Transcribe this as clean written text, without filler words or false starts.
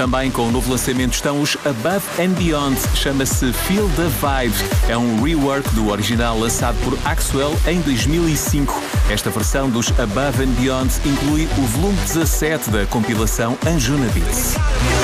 Também com o novo lançamento estão os Above and Beyond, chama-se Feel the Vibe. É um rework do original lançado por Axwell em 2005. Esta versão dos Above and Beyond inclui o volume 17 da compilação Anjuna Beats.